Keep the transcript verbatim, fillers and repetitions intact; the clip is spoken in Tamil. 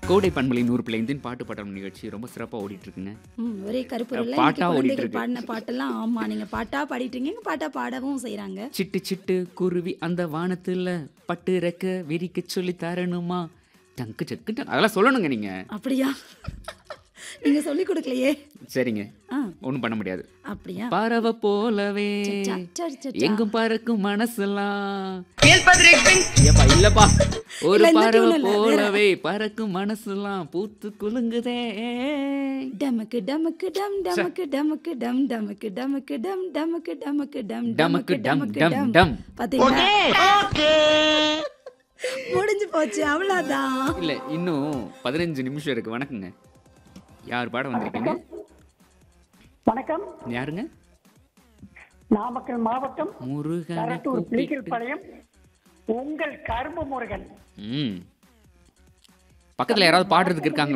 கோடை பண்பலை நூறு பிள்ளைந்தின் பாட்டு பாட்டம் நிகழ்ச்சி ரொம்ப சிறப்பாக ஓடிட்டு இருக்குங்க. ம் ஒரே கருப்பொருள்ல பாட்டா இன்னைக்கு ஓடிட்டு குழந்தைகள் இருக்கு. பாடின பாட்டெல்லாம் ஆமா நீங்க பாட்டா பாடிட்டு இருக்கீங்க பாட்டா பாடவும் செய்றாங்க. சிட்டு சிட்டு குருவி அந்த வானத்துல பட்டு ரெக்க விரிக்க சொல்லி தரணுமா டங்கு சக்கு டங்கு. அதெல்லாம் சொல்லணுங்க நீங்க. அப்படியா? நீங்க சொல்லி கொடுக்கலையே. சரிங்க, ஆ ஒன்றும் பண்ண முடியாது. அப்படியா? பறவை போலவே சச்சா, சரி, சச்சா. எங்கும் பறக்கும் மனசுலாம் ஏப்பா இல்லப்பா ஒரு இல்ல, இந்த பறவை tune இல்ல, வேற. போலவே பறக்கும் மனசுலாம் பூத்து குலுங்குதே. டமக்கு டமக்கு டம் டமக்கு டமக்கு டம் டமக்கு டமக்கு டம் டமக்கு டமக்கு டம் டமக்கு டம் டமக்கு டம் டம். டம். பாத்தீங்களா? முடிஞ்சு போச்சு அவ்வளவுதான். இல்ல இன்னும் பதினஞ்சு நிமிஷம் இருக்கு. வணக்கங்க, யார் பாட வந்திருக்கீங்க? வணக்கம். யாருங்க? நாமக்கல் மாவட்டம் முருகனை கரட்டூர் பிளிக்கல் கூப்பிட்டு. பாளையம் உங்கள் கரும்பு முருகன். ம் பக்கத்துல யாராவது பாடுறதுக்கு இருக்காங்க?